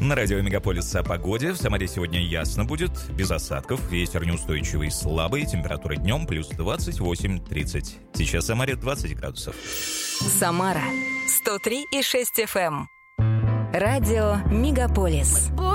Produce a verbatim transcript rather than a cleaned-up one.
На радио Мегаполис о погоде. В Самаре сегодня ясно будет, без осадков. Ветер неустойчивый, слабый. Температура днем плюс двадцать восемь - тридцать. Сейчас в Самаре двадцать градусов. Самара сто три и шесть эф эм. Радио Мегаполис.